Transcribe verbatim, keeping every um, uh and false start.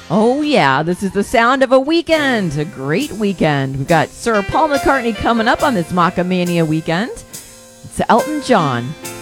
Oh, yeah, this is the sound of a weekend, a great weekend. We've got Sir Paul McCartney coming up on this Macamania weekend. It's Elton John.